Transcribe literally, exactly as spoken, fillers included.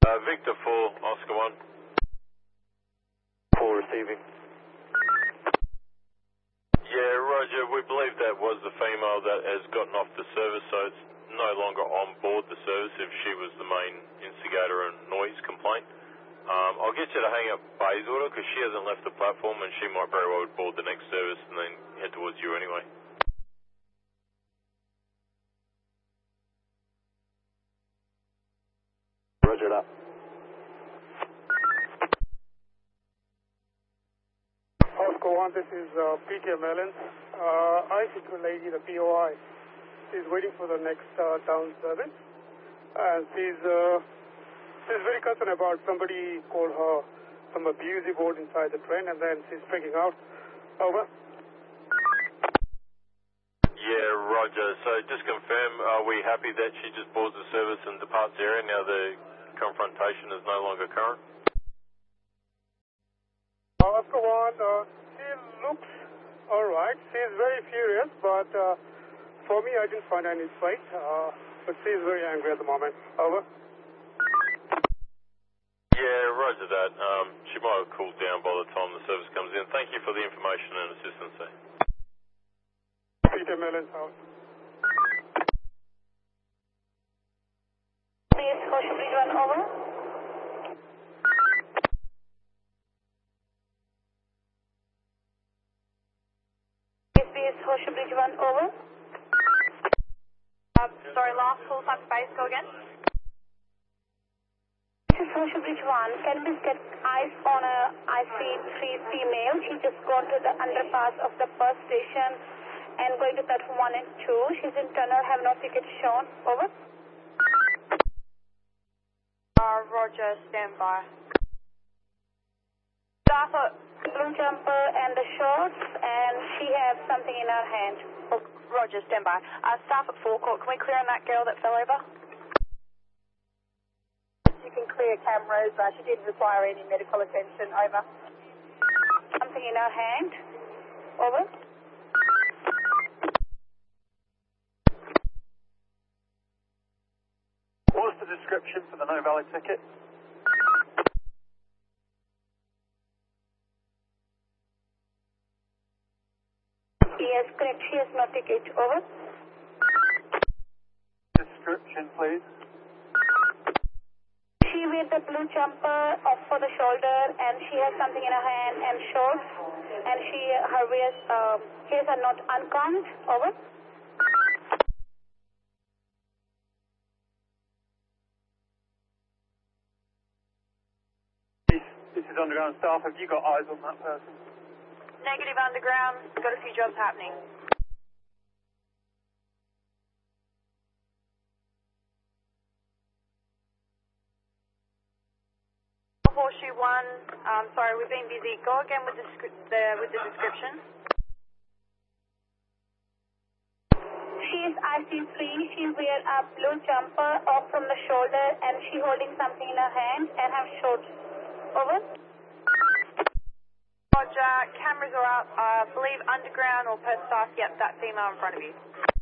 Uh, Victor four, Oscar one. four receiving. Yeah, Roger, we believe that was the female that has gotten off the service, so it's no longer on board the service if she was the main instigator and noise complaint. Um, I'll get you to hang up Bayswater because she hasn't left the platform and she might very well board the next service and then head towards you anyway. Roger that. Oscar one, this is uh, P T Mellon. Uh, I see to a lady, the P O I. She's waiting for the next uh, down service. And she's, uh, she's very concerned about somebody called her some abusive word inside the train, and then she's freaking out. Over. Yeah, Roger. So just confirm, are we happy that she just boards the service and departs the area now the confrontation is no longer current? Uh, Oscar one, uh, she looks alright. She's very furious, but uh, for me, I didn't find any fight. Uh, but she's very angry at the moment. Over. Yeah, roger that. Um, she might have cooled down by the time the service comes in. Thank you for the information and assistance there. Peter Mellon's house. Please, Ocean Bridge one, over. S B S Ocean Bridge one, over. Uh, sorry, last call time space, go again. This is Ocean Bridge one. Can we get eyes on a I C three female? She just gone to the underpass of the bus station and going to platform one and two. She's in tunnel, have no ticket shown. Over. Uh, Roger, stand by. Staff a blue jumper and the shorts, and she has something in her hand. Oh, Roger, stand by. Uh, staff at forecourt, can we clear on that girl that fell over? You can clear cameras. Uh, she didn't require any medical attention. Over. Something in her hand. Over. What was the description for the no valid ticket? Yes, correct. She has no ticket. Over. Description, please. She wears the blue jumper off for the shoulder, and she has something in her hand and shorts, and she her wears uh, hairs are not uncombed. Over. This, this is underground staff. Have you got eyes on that person? Negative underground. Got a few jobs happening. Horseshoe one. Um, sorry, we've been busy. Go again with the, the with the description. She is I C three. She wears a blue jumper off from the shoulder, and she holding something in her hand and have shorts. Over. Roger. Cameras are up. I uh, believe underground or per staff. Yep, that female in front of you.